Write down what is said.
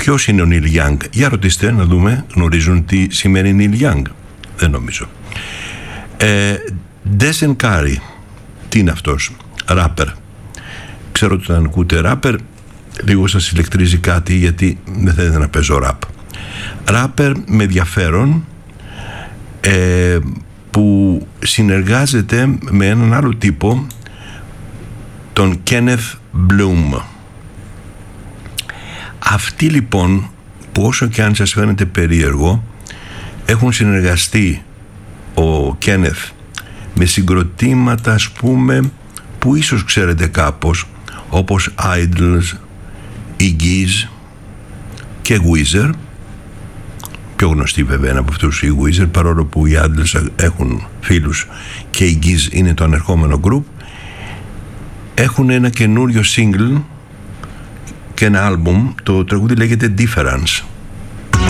Ποιος είναι ο Νίλ Γιάνγκ? Για ρωτήστε να δούμε, γνωρίζουν τι σημαίνει Νίλ Γιάνγκ? Δεν νομίζω. Ντέσεν Κάρι, τι είναι αυτός? Ράπερ. Ξέρω ότι όταν ακούτε ράπερ λίγο σας ηλεκτρίζει κάτι, γιατί δεν θέλετε να παίζω ράπ. Ράπερ με ενδιαφέρον, που συνεργάζεται με έναν άλλο τύπο, τον Κένεθ Μπλουμ. Αυτοί λοιπόν, που όσο και αν σας φαίνεται περίεργο, έχουν συνεργαστεί, ο Κένεθ, με συγκροτήματα, ας πούμε, που ίσως ξέρετε κάπως, όπως Idols, Iggy's και Weezer. Πιο γνωστή βέβαια είναι από αυτούς οι Weezer, παρόλο που οι Idols έχουν φίλους και οι Iggy's είναι το ανερχόμενο group. Έχουν ένα καινούριο single και ένα άλμπουμ, το τραγούδι λέγεται Difference.